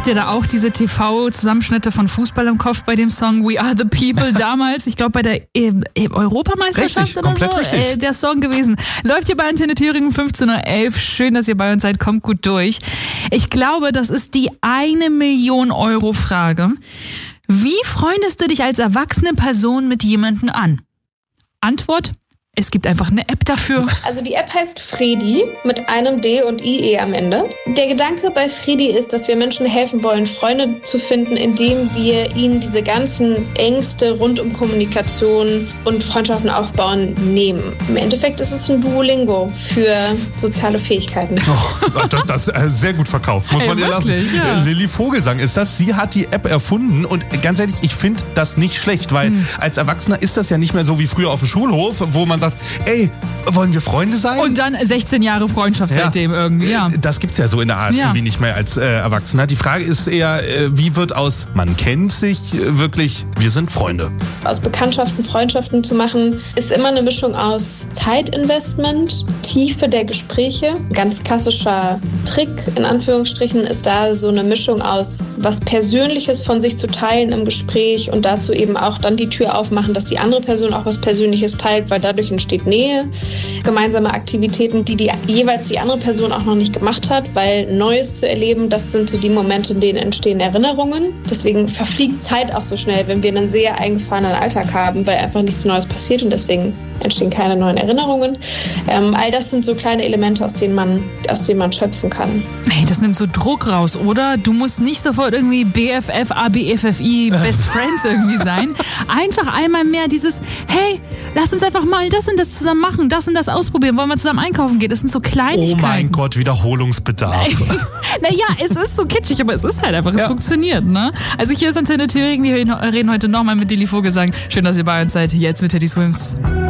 Habt ihr da auch diese TV-Zusammenschnitte von Fußball im Kopf bei dem Song We Are the People damals? Ich glaube bei der Europameisterschaft richtig, oder so. Richtig. Der Song gewesen. Läuft hier bei Antenne Thüringen 15:11 Uhr. Schön, dass ihr bei uns seid. Kommt gut durch. Ich glaube, das ist die 1 Million Euro Frage. Wie freundest du dich als erwachsene Person mit jemandem an? Antwort: Es gibt einfach eine App dafür. Also die App heißt Fredi mit einem D und IE am Ende. Der Gedanke bei Fredi ist, dass wir Menschen helfen wollen, Freunde zu finden, indem wir ihnen diese ganzen Ängste rund um Kommunikation und Freundschaften aufbauen nehmen. Im Endeffekt ist es ein Duolingo für soziale Fähigkeiten. Oh, das ist sehr gut verkauft, muss man ihr lassen. Ja. Lilly Vogelsang ist das. Sie hat die App erfunden und ganz ehrlich, ich finde das nicht schlecht, weil als Erwachsener ist das ja nicht mehr so wie früher auf dem Schulhof, wo man sagt, ey, wollen wir Freunde sein? Und dann 16 Jahre Freundschaft seitdem irgendwie, ja. Das gibt's ja so in der Art irgendwie nicht mehr als Erwachsener. Die Frage ist eher, wie wird aus man kennt sich wirklich, wir sind Freunde? Aus Bekanntschaften, Freundschaften zu machen, ist immer eine Mischung aus Zeitinvestment, Tiefe der Gespräche. Ganz klassischer Trick, in Anführungsstrichen, ist da so eine Mischung aus was Persönliches von sich zu teilen im Gespräch und dazu eben auch dann die Tür aufmachen, dass die andere Person auch was Persönliches teilt, weil dadurch entsteht Nähe. Gemeinsame Aktivitäten, die jeweils die andere Person auch noch nicht gemacht hat, weil Neues zu erleben, das sind so die Momente, in denen entstehen Erinnerungen. Deswegen verfliegt Zeit auch so schnell, wenn wir einen sehr eingefahrenen Alltag haben, weil einfach nichts Neues passiert und deswegen entstehen keine neuen Erinnerungen. All das sind so kleine Elemente, aus denen man schöpfen kann. Hey, das nimmt so Druck raus, oder? Du musst nicht sofort irgendwie BFF, ABFFI, Best Friends irgendwie sein. Einfach einmal mehr dieses, hey, lass uns einfach mal das und das zusammen machen, das und das ausprobieren, wollen wir zusammen einkaufen gehen. Das sind so Kleinigkeiten. Oh mein Gott, Wiederholungsbedarf. Naja, es ist so kitschig, aber es ist halt einfach, es funktioniert, ne? Also hier ist Antenne Thüringen, wir reden heute nochmal mit Lilly Vogelsang. Schön, dass ihr bei uns seid, jetzt mit Teddy Swims.